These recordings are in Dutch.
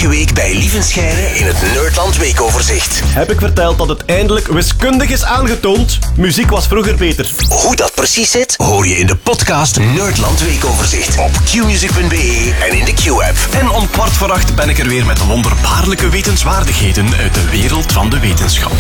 Elke week bij Lievenschijre in het Nerdland Weekoverzicht. Heb ik verteld dat het eindelijk wiskundig is aangetoond? Muziek was vroeger beter. Hoe dat precies zit, hoor je in de podcast Nerdland Weekoverzicht op qmusic.be en in de Q-app. En om 7:15 ben ik er weer met wonderbaarlijke wetenswaardigheden uit de wereld van de wetenschap.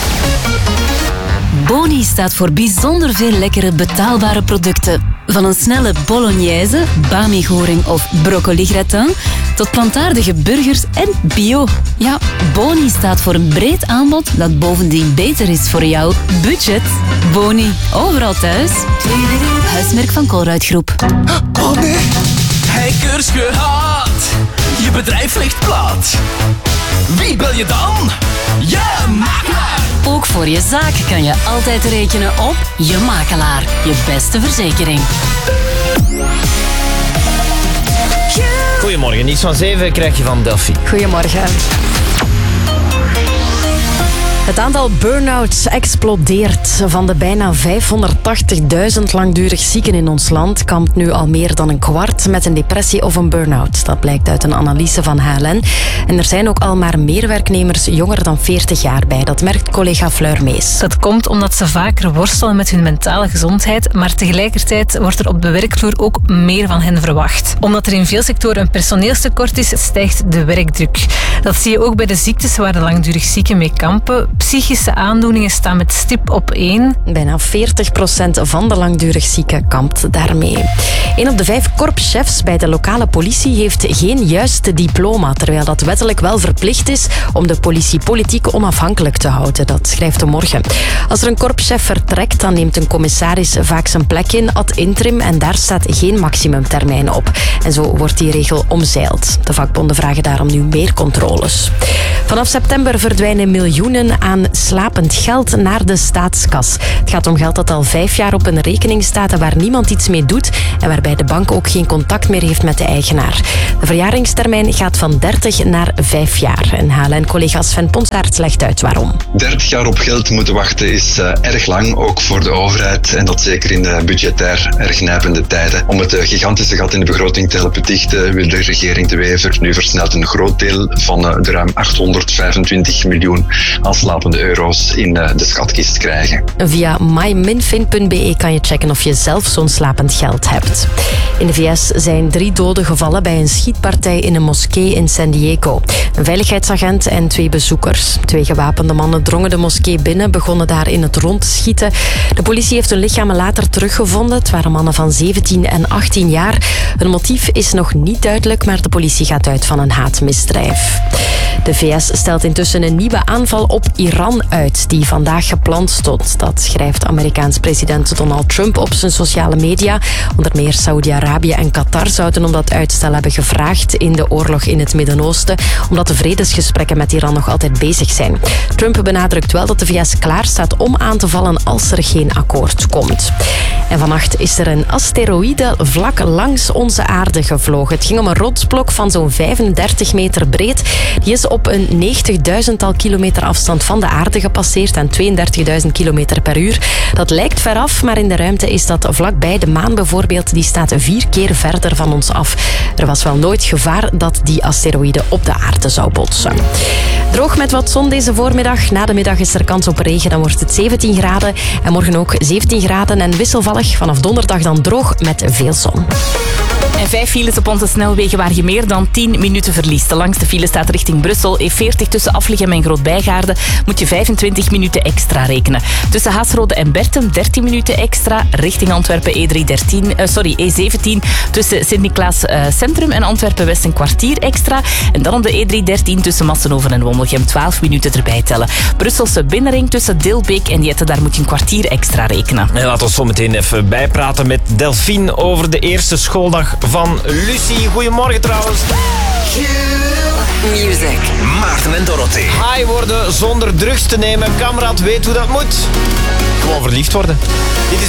Boni staat voor bijzonder veel lekkere betaalbare producten. Van een snelle bolognese, bami-goring of broccoli-gratin tot plantaardige burgers en bio. Ja, Boni staat voor een breed aanbod dat bovendien beter is voor jouw budget. Boni, overal thuis. Huismerk van Colruyt Groep. Oh nee, hackers gehad. Je bedrijf ligt plat. Wie bel je dan? Je makelaar. Ook voor je zaak kan je altijd rekenen op Je Makelaar. Je beste verzekering. Goedemorgen, iets van 7 krijg je van Delphi. Goedemorgen. Het aantal burn-outs explodeert. Van de bijna 580.000 langdurig zieken in ons land kampt nu al meer dan een kwart met een depressie of een burn-out. Dat blijkt uit een analyse van HLN. En er zijn ook al maar meer werknemers jonger dan 40 jaar bij. Dat merkt collega Fleur Mees. Dat komt omdat ze vaker worstelen met hun mentale gezondheid, maar tegelijkertijd wordt er op de werkvloer ook meer van hen verwacht. Omdat er in veel sectoren een personeelstekort is, stijgt de werkdruk. Dat zie je ook bij de ziektes waar de langdurig zieken mee kampen. Psychische aandoeningen staan met stip op 1. Bijna 40% van de langdurig zieken kampt daarmee. 1 op de 5 korpschefs bij de lokale politie heeft geen juiste diploma, terwijl dat wettelijk wel verplicht is om de politie politiek onafhankelijk te houden. Dat schrijft de Morgen. Als er een korpschef vertrekt, dan neemt een commissaris vaak zijn plek in ad interim en daar staat geen maximumtermijn op. En zo wordt die regel omzeild. De vakbonden vragen daarom nu meer controles. Vanaf september verdwijnen miljoenen aan slapend geld naar de staatskas. Het gaat om geld dat al 5 jaar op een rekening staat en waar niemand iets mee doet en waarbij de bank ook geen contact meer heeft met de eigenaar. De verjaringstermijn gaat van 30 naar 5 jaar. En HLN-collega Sven Ponsaert legt uit waarom. 30 jaar op geld moeten wachten is erg lang, ook voor de overheid. En dat zeker in de budgetair erg nijpende tijden. Om het gigantische gat in de begroting te helpen dichten, wil de regering De Wever nu versneld een groot deel van de ruim 825 miljoen aan slapende euro's in de schatkist krijgen. Via myminfin.be kan je checken of je zelf zo'n slapend geld hebt. In de VS zijn 3 doden gevallen bij een schietpartij in een moskee in San Diego. Een veiligheidsagent en 2 bezoekers. 2 gewapende mannen drongen de moskee binnen, begonnen daar in het rond te schieten. De politie heeft hun lichamen later teruggevonden. Het waren mannen van 17 en 18 jaar. Hun motief is nog niet duidelijk, maar de politie gaat uit van een haatmisdrijf. De VS stelt intussen een nieuwe aanval op Iran uit, die vandaag gepland stond. Dat schrijft Amerikaans president Donald Trump op zijn sociale media. Onder meer Saudi-Arabië en Qatar zouden om dat uitstel hebben gevraagd in de oorlog in het Midden-Oosten, omdat de vredesgesprekken met Iran nog altijd bezig zijn. Trump benadrukt wel dat de VS klaar staat om aan te vallen als er geen akkoord komt. En vannacht is er een asteroïde vlak langs onze aarde gevlogen. Het ging om een rotsblok van zo'n 35 meter breed. Die is op een 90.000-tal kilometer afstand van de aarde gepasseerd aan 32.000 kilometer per uur. Dat lijkt veraf, maar in de ruimte is dat vlakbij. De maan bijvoorbeeld, die staat 4 keer verder van ons af. Er was wel nooit gevaar dat die asteroïde op de aarde zou botsen. Droog met wat zon deze voormiddag. Na de middag is er kans op regen, dan wordt het 17 graden. En morgen ook 17 graden en wisselvallig. Vanaf donderdag dan droog met veel zon. En 5 files op onze snelwegen waar je meer dan 10 minuten verliest. De langste file staat richting Brussel. E40 tussen Aflichem en Groot-Bijgaarden moet je 25 minuten extra rekenen. Tussen Haasrode en Bertem 13 minuten extra. Richting Antwerpen E17 tussen Sint-Niklaas Centrum en Antwerpen-West een kwartier extra. En dan op de E313 tussen Massenhoven en Wommelgem 12 minuten erbij tellen. Brusselse binnenring tussen Dilbeek en Jette, daar moet je een kwartier extra rekenen. En laten we zo meteen even bijpraten met Delphine over de eerste schooldag van Lucie. Goedemorgen trouwens. Music. Maarten en Dorothee. High worden zonder drugs te nemen. Kameraad weet hoe dat moet. Gewoon verliefd worden. Dit is